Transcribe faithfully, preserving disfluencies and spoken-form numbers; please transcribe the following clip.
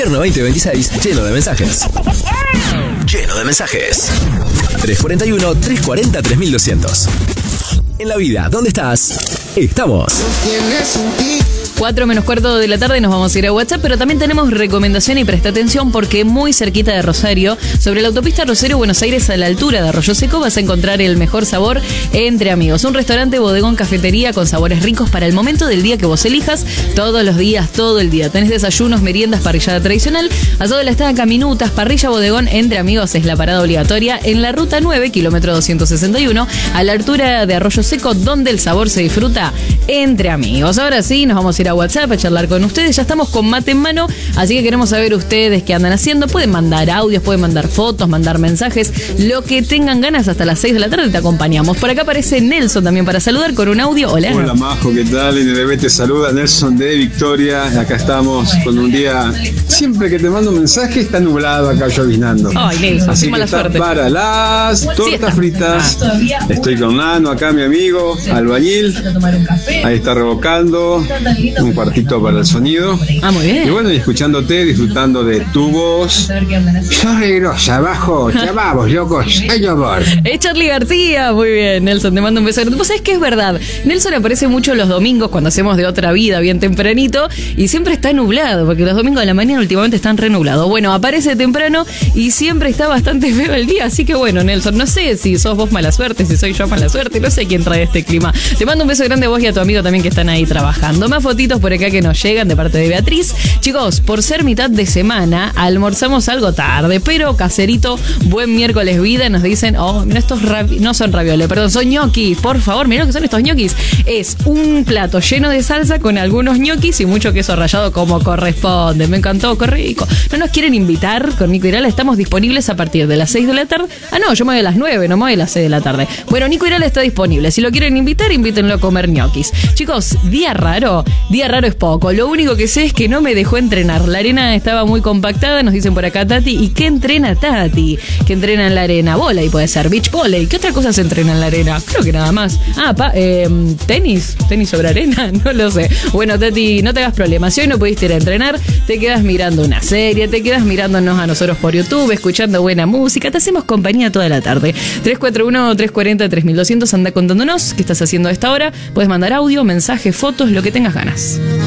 Invierno veinte veintiséis, lleno de mensajes. Lleno de mensajes. tres cuarenta y uno, tres cuarenta, tres mil doscientos. En la vida, ¿dónde estás? Estamos. cuatro menos cuarto de la tarde nos vamos a ir a WhatsApp, pero también tenemos recomendación y presta atención porque muy cerquita de Rosario, sobre la autopista Rosario-Buenos Aires a la altura de Arroyo Seco, vas a encontrar el mejor sabor entre amigos. Un restaurante, bodegón, cafetería con sabores ricos para el momento del día que vos elijas, todos los días, todo el día. Tenés desayunos, meriendas, parrillada tradicional, asado de la estaca, minutas, parrilla, bodegón, entre amigos es la parada obligatoria en la ruta nueve, kilómetro doscientos sesenta y uno, a la altura de Arroyo Seco, donde el sabor se disfruta entre amigos. Ahora sí, nos vamos a ir a WhatsApp a charlar con ustedes. Ya estamos con mate en mano, así que queremos saber ustedes qué andan haciendo. Pueden mandar audios, pueden mandar fotos, mandar mensajes, lo que tengan ganas. Hasta las seis de la tarde te acompañamos. Por acá aparece Nelson también para saludar con un audio. Hola. Hola Majo, ¿qué tal? N D B te saluda, Nelson de Victoria. Acá estamos con un día, siempre que te mando un mensaje está nublado acá lloviznando. Ay, Nelson, así qué que mala está suerte. Para las tortas fritas. Estoy con Nano acá, mi amigo, albañil. Ahí está revocando un cuartito para el sonido. Ah, muy bien. Y bueno, y escuchándote, disfrutando de tu voz. Soy grosa, abajo, ya vamos, locos, hay amor. Es Charlie García, muy bien, Nelson, te mando un beso. Vos sabés que es verdad, Nelson aparece mucho los domingos cuando hacemos de otra vida bien tempranito y siempre está nublado, porque los domingos de la mañana últimamente están renublados. Bueno, aparece temprano y siempre está bastante feo el día, así que bueno, Nelson, no sé si sos vos mala suerte, si soy yo mala suerte, no sé quién trae este clima. Te mando un beso grande a vos y a tu amigo también que están ahí trabajando. Más fotitos por acá que nos llegan de parte de Beatriz. Chicos, por ser mitad de semana, almorzamos algo tarde, pero caserito, buen miércoles vida, nos dicen, oh, mira, estos ravi- no son ravioles, perdón, son ñoquis, por favor, mirá lo que son estos ñoquis. Es un plato lleno de salsa con algunos ñoquis y mucho queso rallado como corresponde. Me encantó, qué rico. ¿No nos quieren invitar con Nico Irala? Estamos disponibles a partir de las seis de la tarde. Ah, no, yo me voy a las nueve, no me voy a las seis de la tarde. Bueno, Nico Irala está disponible. Si lo quieren invitar, invítenlo a comer ñoquis. Chicos, día raro, día raro es poco. Lo único que sé es que no me dejó entrenar. La arena estaba muy compactada, nos dicen por acá Tati. ¿Y qué entrena Tati? ¿Qué entrena en la arena? Voley puede ser, beach volley. ¿Qué otra cosa se entrena en la arena? Creo que nada más. Ah, pa, eh, tenis, tenis sobre arena, no lo sé. Bueno, Tati, no te hagas problemas. Si hoy no pudiste ir a entrenar, te quedas mirando una serie, te quedas mirándonos a nosotros por YouTube, escuchando buena música, te hacemos compañía toda la tarde. tres cuatro uno, tres cuarenta, tres mil doscientos, anda contándonos qué estás haciendo a esta hora. Puedes mandar audio, mensaje, fotos, lo que tengas ganas.